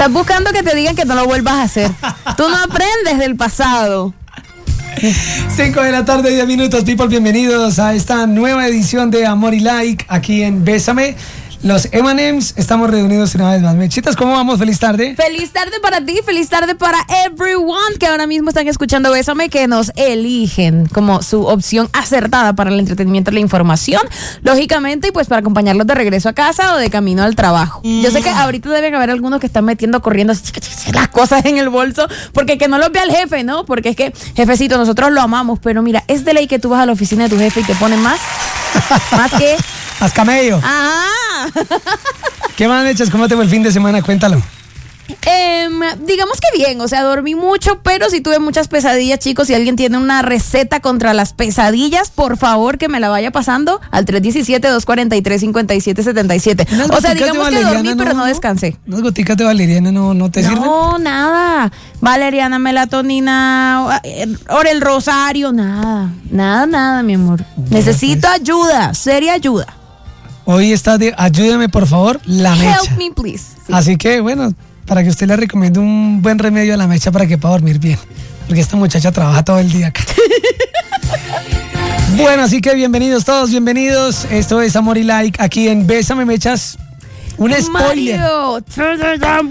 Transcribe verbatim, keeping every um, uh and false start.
Estás buscando que te digan que no lo vuelvas a hacer. Tú no aprendes del pasado. cinco de la tarde, diez minutos, people, bienvenidos a esta nueva edición de Amor y Like aquí en Bésame. Los eme and eme's, estamos reunidos una vez más. Mechitas, ¿cómo vamos? Feliz tarde. Feliz tarde para ti, feliz tarde para everyone que ahora mismo están escuchando Bésame, que nos eligen como su opción acertada para el entretenimiento y la información, lógicamente, y pues para acompañarlos de regreso a casa o de camino al trabajo. Mm. Yo sé que ahorita deben haber algunos que están metiendo, corriendo las cosas en el bolso, porque que no los vea el jefe, ¿no? Porque es que, jefecito, nosotros lo amamos, pero mira, es de ley que tú vas a la oficina de tu jefe y te ponen más, más que... Más camello. Ajá. ¿Qué más, Mechas? ¿Cómo te fue el fin de semana? Cuéntalo. Eh, digamos que bien, o sea, dormí mucho, pero sí tuve muchas pesadillas, chicos. Si alguien tiene una receta contra las pesadillas, por favor que me la vaya pasando al tres uno siete, dos cuatro tres, cinco siete siete siete. O sea, digamos que dormí, no, pero no descansé. ¿Unas goticas de valeriana no, no te no, sirven? No, nada. Valeriana, melatonina, ora el rosario, nada. Nada, nada, mi amor. Necesito pues. ayuda, seria ayuda. Hoy está de ayúdeme, por favor, la mecha. Help me, please. Sí. Así que, bueno, para que usted le recomiende un buen remedio a la mecha para que pueda dormir bien. Porque esta muchacha trabaja todo el día acá. Bueno, así que bienvenidos todos, bienvenidos. Esto es Amor y Like aquí en Bésame, Mechas. Un spoiler. Mario.